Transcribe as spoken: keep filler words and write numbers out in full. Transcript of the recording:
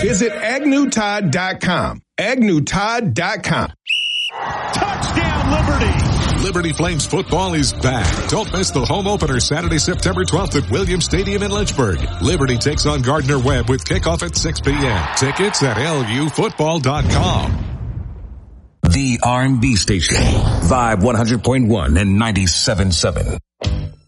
Visit Agnew Todd dot com. Agnew Todd dot com. Touchdown, Liberty! Liberty Flames football is back. Don't miss the home opener Saturday, September twelfth at Williams Stadium in Lynchburg. Liberty takes on Gardner Webb with kickoff at six p.m. Tickets at L U football dot com. The R and B station. Vibe one hundred point one and ninety-seven point seven.